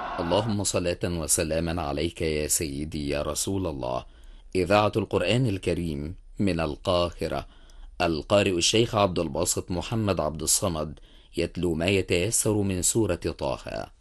اللهم صلاة وسلاما عليك يا سيدي يا رسول الله. إذاعة القرآن الكريم من القاهرة، القارئ الشيخ عبد الباسط محمد عبد الصمد يتلو ما يتيسر من سورة طه.